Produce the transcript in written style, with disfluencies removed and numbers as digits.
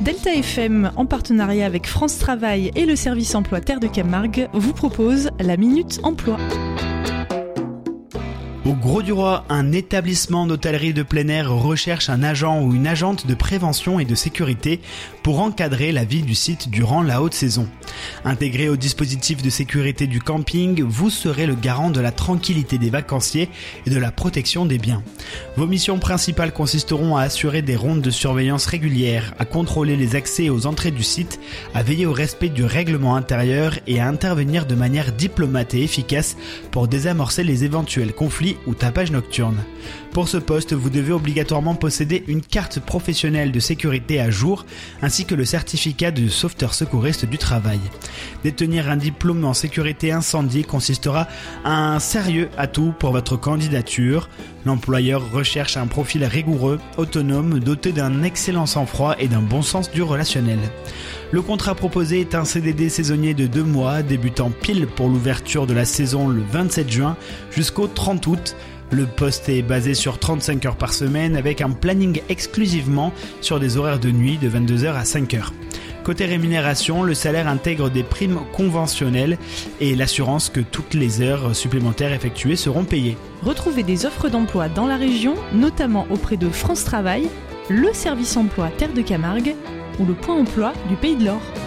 Delta FM, en partenariat avec France Travail et le service emploi Terre de Camargue, vous propose la Minute Emploi. Au Grau-du-Roi, un établissement d'hôtellerie de plein air recherche un agent ou une agente de prévention et de sécurité pour encadrer la vie du site durant la haute saison. Intégré au dispositif de sécurité du camping, vous serez le garant de la tranquillité des vacanciers et de la protection des biens. Vos missions principales consisteront à assurer des rondes de surveillance régulières, à contrôler les accès aux entrées du site, à veiller au respect du règlement intérieur et à intervenir de manière diplomate et efficace pour désamorcer les éventuels conflits ou tapage nocturne. Pour ce poste, vous devez obligatoirement posséder une carte professionnelle de sécurité à jour ainsi que le certificat de sauveteur secouriste du travail. Détenir un diplôme en sécurité incendie consistera à un sérieux atout pour votre candidature. L'employeur recherche un profil rigoureux, autonome, doté d'un excellent sang-froid et d'un bon sens du relationnel. Le contrat proposé est un CDD saisonnier de 2 mois, débutant pile pour l'ouverture de la saison le 27 juin jusqu'au 30 août. Le poste est basé sur 35 heures par semaine avec un planning exclusivement sur des horaires de nuit de 22h à 5h. Côté rémunération, le salaire intègre des primes conventionnelles et l'assurance que toutes les heures supplémentaires effectuées seront payées. Retrouvez des offres d'emploi dans la région, notamment auprès de France Travail, le service emploi Terre de Camargue ou le point emploi du Pays de l'Or.